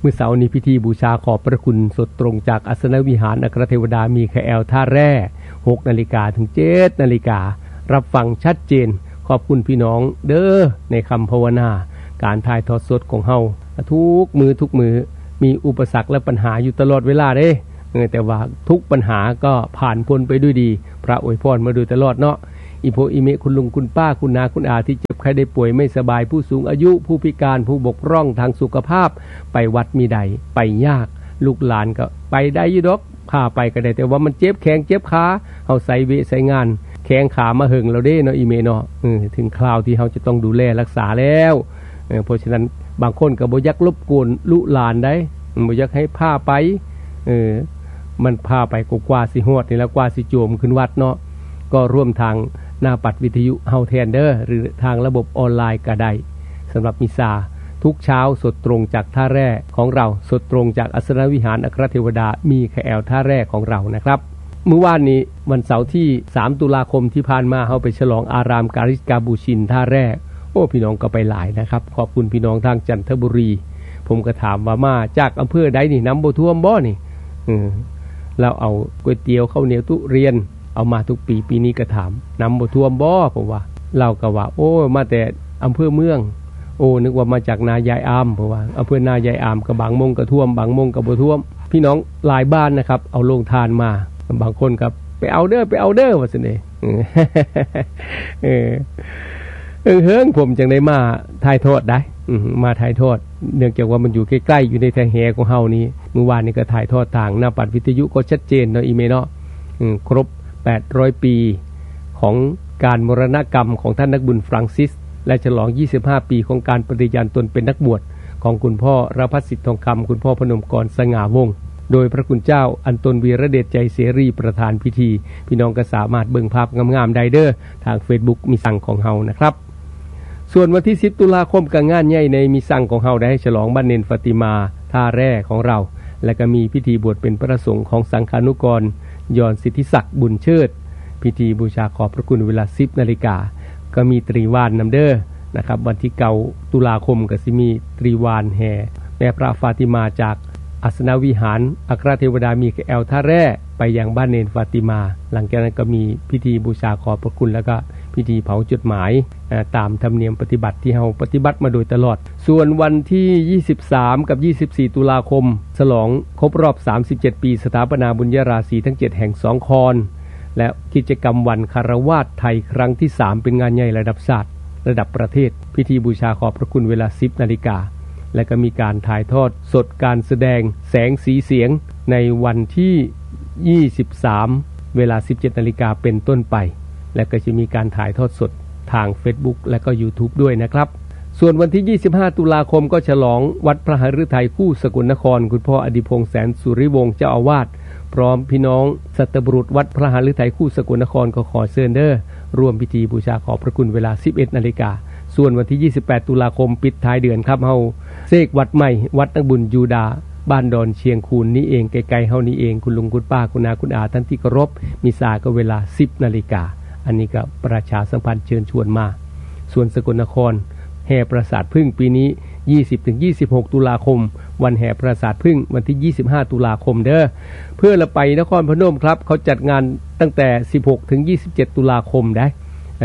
มื้อเสาร์นี้พิธีบูชาขอบพระคุณสดตรงจากอัสนวิหารอัครเทวดามีคาเอลท่าแร่ 6 นาฬิกาถึง 7 นาฬิการับฟังชัดเจนขอบคุณพี่น้องเด้อในคำภาวนาการถ่ายทอดสดของเฮาทุกมือมีอุปสรรคและปัญหาอยู่ตลอดเวลาเด้แต่ว่าทุกปัญหาก็ผ่านพ้นไปด้วยดีพระอวยพรมาโดยตลอดเนาะอิโพอิเมะคุณลุงคุณป้าคุณนาคุณอาที่เจ็บไข้ได้ป่วยไม่สบายผู้สูงอายุผู้พิการผู้บกพร่องทางสุขภาพไปวัดมีใดไปยากลูกหลานก็ไปได้อยู่ดอกพาไปก็ได้แต่ว่ามันเจ็บแข้งเจ็บขาเฮาใส่เวใส่งานแข้งขามาหึงเราเด้เนาะอิเมะเนาะถึงคราวที่เฮาจะต้องดูแลรักษาแล้วเพราะฉะนั้นบางคนก็บ่อยากรบกวนลูกหลานได้บ่อยากให้พาไปมันพาไปกว่าสิฮอดนี่แล้วกว่าสิโจมขึ้นวัดเนาะก็ร่วมทางหน้าปัดวิทยุเฮาแทนเดอร์หรือทางระบบออนไลน์ก็ได้สำหรับมิซาทุกเช้าสดตรงจากท่าแร่ของเราสดตรงจากอัสนวิหารอัครเทวดามีคาเอลท่าแร่ของเรานะครับเมื่อวานนี้วันเสาร์ที่3ตุลาคมที่ผ่านมาเฮาไปฉลองอารามการิสกาบูชินท่าแร่โอ้พี่น้องก็ไปหลายนะครับขอบคุณพี่น้องทางจันทบุรีผมก็ถามว่ามาจากอำเภอใดนี่น้ำบ่ท่วมบ่นี่เราเอาก๋วยเตี๋ยวข้าวเหนียวทุเรียนเอามาทุกปีนี้ก็ถามน้ำบ่ท่วมบ่ผมว่าเราก็ว่าโอ้มาแต่อำเภอเมืองโอ้นึกว่ามาจากนายายอามผมว่าอำเภอนายายอามก็บางมงก็ท่วมบางมงก็บ่ท่วมพี่น้องหลายบ้านนะครับเอาโรงทานมาบางคนครับไปเอาเด้อว่าซั่นเด้เฮิงผมจังได้มาถ่ายทอดได้มาถ่ายทอดเนื่องจากว่ามันอยู่ใกล้ๆอยู่ในแทงแหของเฮานี้เมื่อวานนี้ก็ถ่ายทอดทางหน้าปัดวิทยุก็ชัดเจนเนาะอีเมเนาะครบ800ปีของการมรณกรรมของท่านนักบุญฟรังซิสและฉลอง25ปีของการปฏิญาณตนเป็นนักบวชของคุณพ่อรภัสสิทธิ์ทองคำคุณพ่อพนมกรสง่าวงศ์โดยพระคุณเจ้าอันตนวีระเดชใจเสรีประธานพิธีพี่น้องก็สามารถเบิ่งภาพงามๆได้เด้อทาง Facebook มีสั่งของเฮานะครับส่วนวันที่10ตุลาคมก็งานใหญ่ในมีสั่งของเฮาได้ให้ฉลองบ้านเนนฟาติมาท่าแร่ของเราและก็มีพิธีบวชเป็นพระสงฆ์ของสังฆานุกรยอนสิทธิศักดิ์บุญเชิดพิธีบูชาขอบพระคุณเวลา 10 นาฬิกาก็มีตรีวานนำเด้อนะครับวันที่9ตุลาคมก็สิมีตรีวานแห่แม่พระฟาติมาจากอัสนวิหารอัครเทวดามีคาเอลท่าแร่ไปยังบ้านเนนฟาติมาหลังจากนั้นก็มีพิธีบูชาขอบพระคุณแล้วก็พิธีเผาจดหมายตามธรรมเนียมปฏิบัติที่เฮาปฏิบัติมาโดยตลอดส่วนวันที่23กับ24ตุลาคมฉลองครบรอบ37ปีสถาปนาบุญญาราศีทั้ง7แห่ง2คอนและกิจกรรมวันคารวาสไทยครั้งที่3เป็นงานใหญ่ระดับชาติระดับประเทศพิธีบูชาขอบพระคุณเวลา 10 นาฬิกาและก็มีการถ่ายทอดสดการแสดงแสงสีเสียงในวันที่23เวลา 17 นาฬิกาเป็นต้นไปและก็จะมีการถ่ายทอดสดทาง Facebook และก็ YouTube ด้วยนะครับส่วนวันที่25ตุลาคมก็ฉลองวัดพระหฤทัยคู่สกลนครคุณพ่ออดิพงษ์แสนสุริวงศ์เจ้าอาวาสพร้อมพี่น้องสัตบุรุษวัดพระหฤทัยคู่สกลนครก็ขอเชิญเด้อร่วมพิธีบูชาขอบพระคุณเวลา 11 นาฬิกาส่วนวันที่28ตุลาคมปิดท้ายเดือนครับเฮาเสกวัดใหม่วัดนักบุญยูดาบ้านดอนเชียงคูนนี่เองไกลๆเฮานี่เองคุณลุงคุณป้าคุณนาคุณอาท่านที่เคารพมีสาก็เวลา 10 นาฬิกาอันนี้ก็ประชาสัมพันธ์เชิญชวนมาส่วนสกลนครแห่ปราสาทพึ่งปีนี้ 20-26 ตุลาคมวันแห่ปราสาทพึ่งวันที่ 25 ตุลาคมเด้อเพื่อละไปนครพนมครับเขาจัดงานตั้งแต่ 16-27 ตุลาคมได้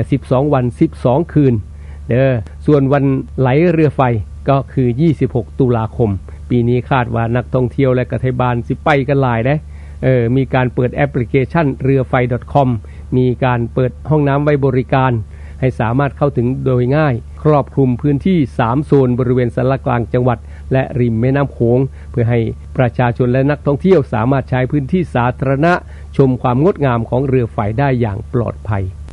12 วัน 12 คืนเด้อส่วนวันไหลเรือไฟก็คือ 26 ตุลาคมปีนี้คาดว่านักท่องเที่ยวและกฐิบาลสิไปกันหลายได้มีการเปิดแอปพลิเคชันเรือไฟ .com มีการเปิดห้องน้ำไว้บริการให้สามารถเข้าถึงโดยง่ายครอบคลุมพื้นที่3โซนบริเวณสารกลางจังหวัดและริมแม่น้ำโขงเพื่อให้ประชาชนและนักท่องเที่ยวสามารถใช้พื้นที่สาธารณะชมความงดงามของเรือไฟได้อย่างปลอดภัย